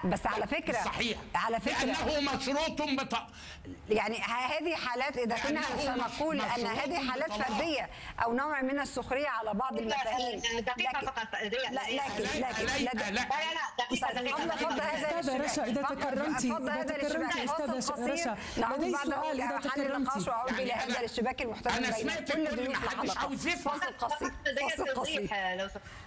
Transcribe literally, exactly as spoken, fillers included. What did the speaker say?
بس على فكره صحيح على فكره لانه مشروط بط... يعني هذه حالات اذا كنا سنقول ان هذه حالات فرديه او نوع من السخريه على بعض المفاهيم. دقيقه فقط. لا لكن لكن لا لا لا دقيقه دقيقه فضل هذا استاذه رشا اذا تكرمتي اذا تكرمتي استاذه رشا لدي سؤال اذا تكرمتي واعود الى هذا الاشتباك المحترم بين كل ضيوف الحلقه. فاصل قصير فاصل قصير.